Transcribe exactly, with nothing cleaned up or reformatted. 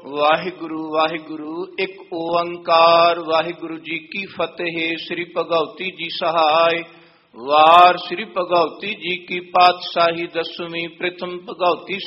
ਵਾਹਿਗੁਰੂ ਵਾਹਿਗੁਰੂ ਇੱਕ ਓੰਕਾਰ। ਵਾਹਿਗੁਰੂ ਜੀ ਕੀ ਫਤਿਹ। ਸ੍ਰੀ ਭਗਉਤੀ ਜੀ ਸਹਾਇ। ਵਾਰ ਸ੍ਰੀ ਭਗਉਤੀ ਜੀ ਕੀ ਪਾਤਸ਼ਾਹੀ ਦਸਵੀਂ। ਪ੍ਰਥਮ ਭਗਉਤੀ